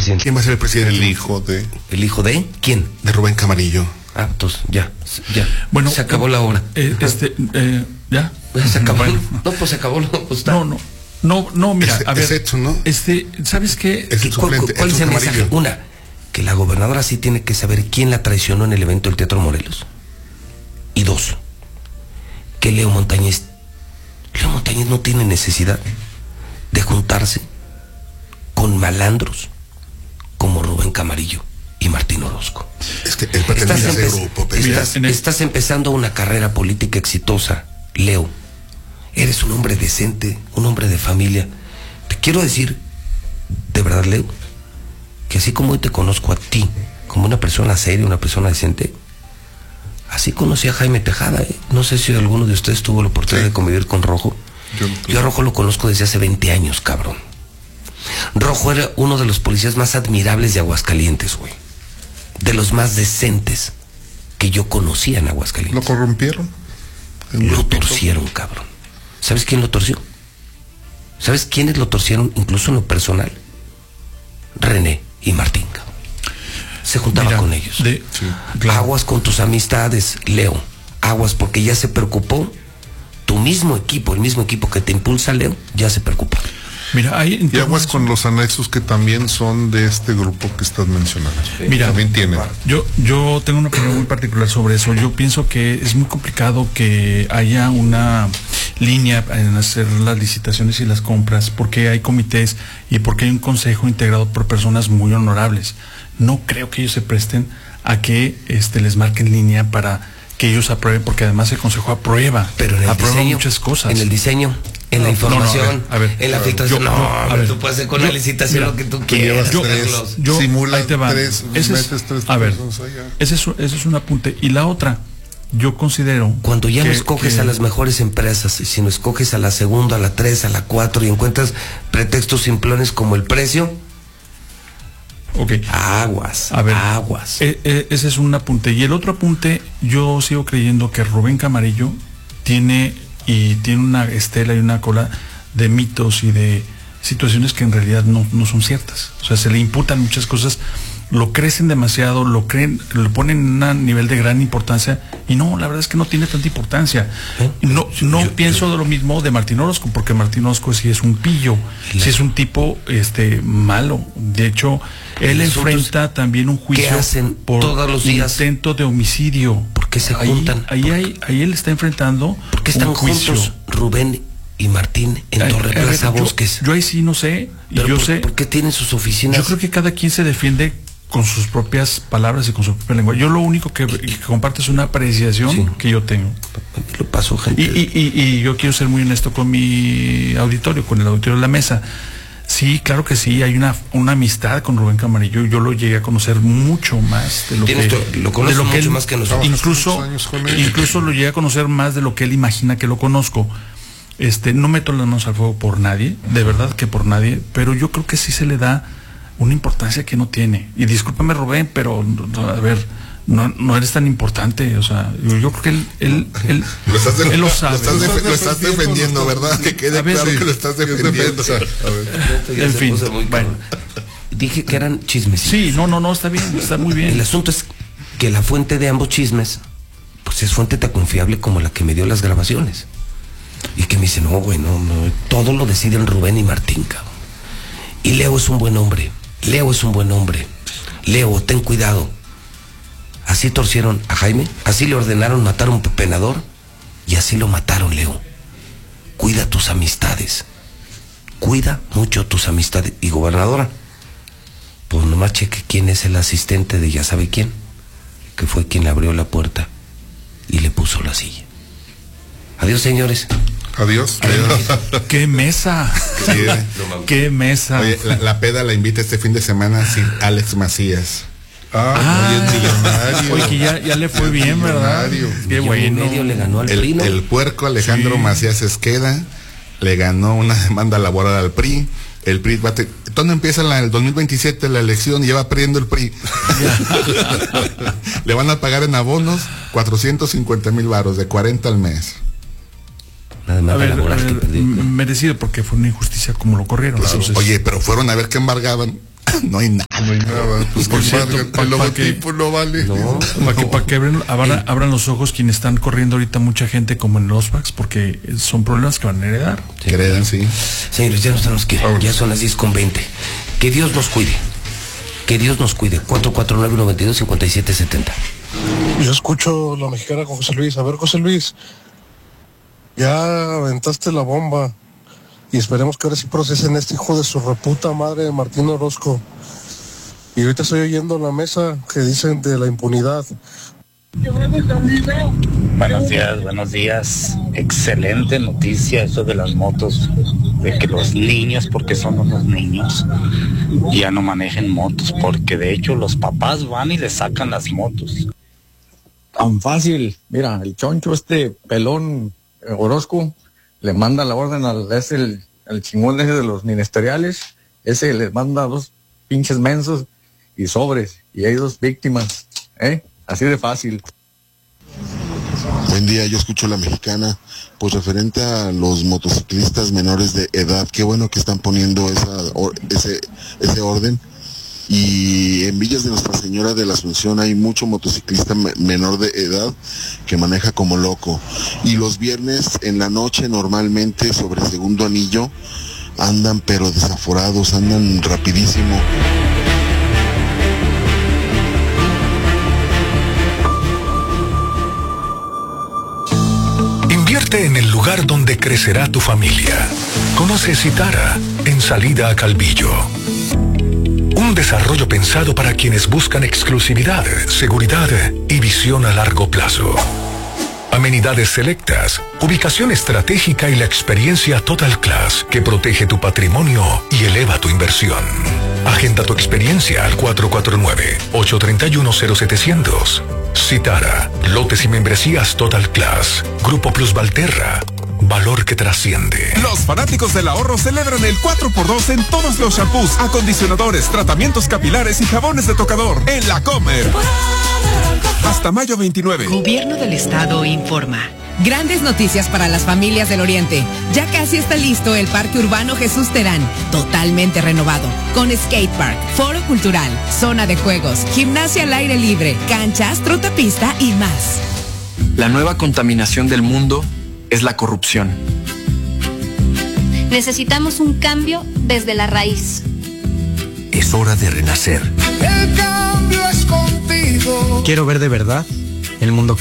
presidente? ¿Quién va a ser el presidente? El hijo de... ¿El hijo de quién? De Rubén Camarillo. Ah, entonces, ya. Bueno, se acabó la hora. ¿Ya? Se acabó. Bueno. No, pues se acabó. Pues está. No, mira, a ver. Es Edson, ¿no? ¿Sabes qué? Es el suplente, ¿Cuál es Edson el mensaje? Camarillo. Una, que la gobernadora sí tiene que saber quién la traicionó en el evento del Teatro Morelos. Y dos, que Leo Montañez no tiene necesidad de juntarse con malandros como Rubén Camarillo y Martín Orozco. Es que él pertenece a ese grupo. Estás empezando una carrera política exitosa, Leo. Eres un hombre decente, un hombre de familia. Te quiero decir, de verdad, Leo, que así como hoy te conozco a ti, como una persona seria, una persona decente, así conocí a Jaime Tejada, ¿eh? No sé si alguno de ustedes tuvo la oportunidad de convivir con Rojo. Yo a Rojo lo conozco desde hace 20 años, cabrón. Rojo era uno de los policías más admirables de Aguascalientes, güey. De los más decentes que yo conocía en Aguascalientes. ¿Lo corrompieron? Lo torcieron, cabrón. ¿Sabes quién lo torció? ¿Sabes quiénes lo torcieron, incluso en lo personal? René y Martín, cabrón. Se juntaba con ellos. Claro. Aguas con tus amistades, Leo. Aguas, porque ya se preocupó. Tu mismo equipo, el mismo equipo que te impulsa, Leo, ya se preocupa. Mira, y aguas con los anexos que también son de este grupo que estás mencionando. Mira, también tienen. Yo tengo una opinión muy particular sobre eso. Yo pienso que es muy complicado que haya una línea en hacer las licitaciones y las compras, porque hay comités y porque hay un consejo integrado por personas muy honorables. No creo que ellos se presten a que les marquen línea para que ellos aprueben, porque además el consejo aprueba. Pero en el aprueba diseño, muchas cosas. En el diseño, en la información, a ver, en la filtración. Tú puedes hacer con la licitación lo que tú quieras. Simula ahí te va. tres a ver, ese es un apunte. Y la otra, yo considero... Cuando ya no escoges a las mejores empresas, sino escoges a la segunda, a la 3, a la 4 y encuentras pretextos simplones como el precio... Okay. Aguas, a ver, aguas. Ese es un apunte. Y el otro apunte, yo sigo creyendo que Rubén Camarillo tiene una estela y una cola de mitos y de situaciones que en realidad no son ciertas. O sea, se le imputan muchas cosas, lo crecen demasiado, lo ponen en un nivel de gran importancia, y no, la verdad es que no tiene tanta importancia. No pienso de lo mismo de Martín Orozco, porque Martín Orozco sí es un pillo, sí es un tipo malo. De hecho, él enfrenta también un juicio por todos los días intento de homicidio. ¿Por qué se juntan? Ahí él está enfrentando. ¿Por qué están juntos Rubén y Martín en Torre Plaza Bosques? Yo ahí sí no sé. ¿Por qué tienen sus oficinas? Yo creo que cada quien se defiende con sus propias palabras y con su propia lengua. Yo lo único que comparto es una apreciación que yo tengo. Lo pasó, gente. Y yo quiero ser muy honesto con mi auditorio, con el auditorio de la mesa. Sí, claro que sí, hay una amistad con Rubén Camarillo. Yo lo llegué a conocer mucho más de lo que él, más que nosotros. Incluso lo llegué a conocer más de lo que él imagina que lo conozco. No meto las manos al fuego por nadie, de verdad que por nadie, pero yo creo que sí se le da una importancia que no tiene. Y discúlpame, Rubén, pero a ver, no eres tan importante. O sea, yo creo que él lo sabe. Lo estás defendiendo, ¿verdad? Que quede claro que lo estás defendiendo. En fin, bueno. Dije que eran chismes. Sí, no, está bien, está muy bien. El asunto es que la fuente de ambos chismes, pues es fuente tan confiable como la que me dio las grabaciones. Y que me dice, no, güey, no, todo lo deciden Rubén y Martín, cabrón. Y Leo es un buen hombre. Leo, ten cuidado. Así torcieron a Jaime, así le ordenaron matar a un pepenador, y así lo mataron, Leo. Cuida tus amistades. Cuida mucho tus amistades. Y gobernadora, pues nomás cheque quién es el asistente de ya sabe quién, que fue quien le abrió la puerta y le puso la silla. Adiós, señores. Adiós. ¡Qué mesa! Sí, ¡Qué mesa! Oye, la peda la invita este fin de semana sin Alex Macías. Oye, es millonario. Oye, que ya le fue bien, ¿verdad? Qué bueno. Medio le ganó al PRI, ¿no? El puerco Alejandro Macías Esqueda le ganó una demanda laboral al PRI. El PRI ¿Cuándo empieza el 2027 la elección y ya va perdiendo el PRI? Le van a pagar en abonos 450,000 varos, de 40 al mes. Merecido, porque fue una injusticia como lo corrieron. Claro. Oye, pero fueron a ver qué embargaban No hay nada. No hay nada. Pues Por que cierto, marca, el logotipo no vale. No. Para que abran los ojos quienes están corriendo ahorita mucha gente como en los packs, porque son problemas que van a heredar. Que heredan, sí. Señores, ya nos tenemos que ir. Ya son las 10:20. Que Dios nos cuide. Que Dios nos cuide. 449-92-5770. Yo escucho La Mexicana con José Luis. A ver, José Luis, ya aventaste la bomba y esperemos que ahora sí procesen este hijo de su reputa madre de Martín Orozco. Y ahorita estoy oyendo la mesa que dicen de la impunidad. Buenos días. Excelente noticia eso de las motos, de que los niños, porque son unos niños, ya no manejen motos, porque de hecho los papás van y les sacan las motos. Tan fácil, mira, el choncho pelón Orozco le manda la orden el chingón ese de los ministeriales, ese les manda 2 pinches mensos y sobres, y hay 2 víctimas, así de fácil. Buen día, yo escucho La Mexicana. Pues referente a los motociclistas menores de edad, qué bueno que están poniendo ese orden. Y en Villas de Nuestra Señora de la Asunción hay mucho motociclista menor de edad que maneja como loco. Y los viernes en la noche normalmente sobre Segundo Anillo andan pero desaforados, andan rapidísimo. Invierte en el lugar donde crecerá tu familia. Conoce Citara, en salida a Calvillo. Un desarrollo pensado para quienes buscan exclusividad, seguridad y visión a largo plazo. Amenidades selectas, ubicación estratégica y la experiencia Total Class que protege tu patrimonio y eleva tu inversión. Agenda tu experiencia al 449-831-0700. Citara, lotes y membresías Total Class. Grupo Plus Valterra. Valor que trasciende. Los fanáticos del ahorro celebran el 4x2 en todos los shampoos, acondicionadores, tratamientos capilares y jabones de tocador en La Comer. Hasta mayo 29. Gobierno del Estado informa. Grandes noticias para las familias del Oriente. Ya casi está listo el Parque Urbano Jesús Terán, totalmente renovado, con skatepark, foro cultural, zona de juegos, gimnasia al aire libre, canchas, trotapista y más. La nueva contaminación del mundo es la corrupción. Necesitamos un cambio desde la raíz. Es hora de renacer. El cambio es contigo. Quiero ver de verdad el mundo